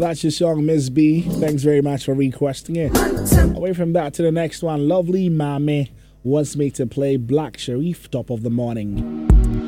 That's your song, Miss B. Thanks very much for requesting it. Away from that to the next one. Lovely Mame wants me to play Black Sharif, Top of the Morning.